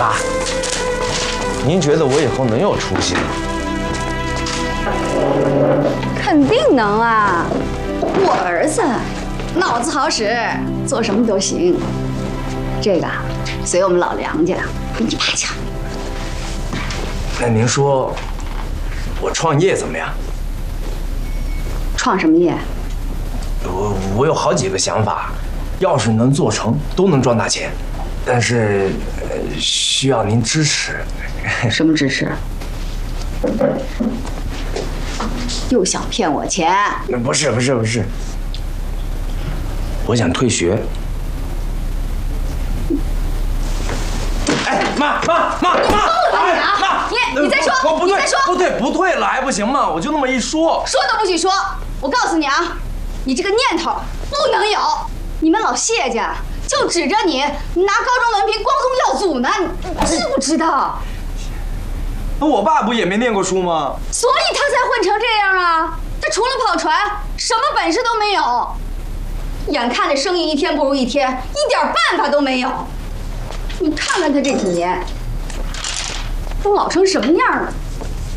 妈，您觉得我以后能有出息吗？ 肯定能啊！我儿子脑子好使，做什么都行。这个随我们老梁家比你爸强。 那您说，我创业怎么样？ 创什么业？ 我有好几个想法，要是能做成，都能赚大钱。但是，需要您支持。 什么支持？又想骗我钱？ 不是，我想退学。哎，妈！ 你疯了吧你啊！妈，你再说， 不对， 你再说， 不退了还不行吗？我就那么一说， 说都不许说！我告诉你啊，你这个念头不能有。你们老谢家就指着你拿高中文凭光宗耀祖呢，你知不知道？ 那我爸不也没念过书吗？ 所以他才混成这样啊！他除了跑船，什么本事都没有。眼看着生意一天不如一天，一点办法都没有。你看看他这几年，都老成什么样了？